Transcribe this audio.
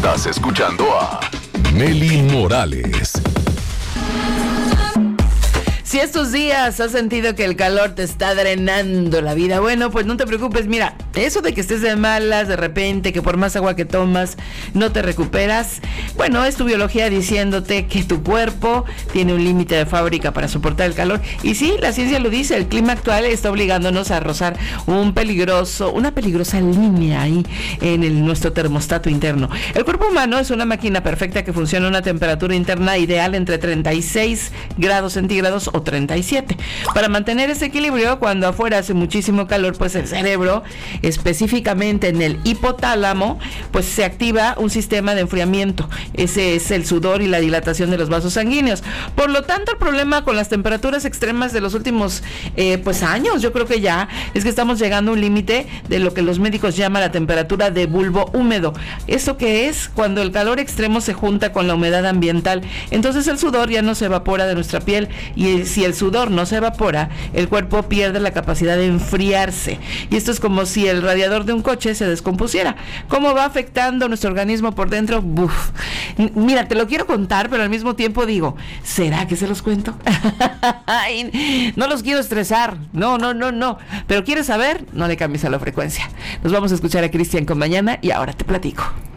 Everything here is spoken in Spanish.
Estás escuchando a Nelly Morales. Si estos días has sentido que el calor te está drenando la vida, bueno, pues no te preocupes. Mira, eso de que estés de malas de repente, que por más agua que tomas no te recuperas, bueno, es tu biología diciéndote que tu cuerpo tiene un límite de fábrica para soportar el calor. Y sí, la ciencia lo dice, el clima actual está obligándonos a rozar una peligrosa línea ahí en nuestro termostato interno. El cuerpo humano es una máquina perfecta que funciona a una temperatura interna ideal entre 36 grados centígrados o 37. Para mantener ese equilibrio, cuando afuera hace muchísimo calor, pues el cerebro, específicamente en el hipotálamo, pues se activa un sistema de enfriamiento. Ese es el sudor y la dilatación de los vasos sanguíneos. Por lo tanto, el problema con las temperaturas extremas de los últimos años, yo creo que ya, es que estamos llegando a un límite de lo que los médicos llaman la temperatura de bulbo húmedo. ¿Eso qué es? Cuando el calor extremo se junta con la humedad ambiental. Entonces el sudor ya no se evapora de nuestra piel, y si el sudor no se evapora, el cuerpo pierde la capacidad de enfriarse. Y esto es como si el radiador de un coche se descompusiera. ¿Cómo va afectando nuestro organismo por dentro? Buf. Mira, te lo quiero contar, pero al mismo tiempo digo, ¿será que se los cuento? No los quiero estresar. No. Pero ¿quieres saber? No le cambies a la frecuencia. Nos vamos a escuchar a Cristian con Mañana y ahora te platico.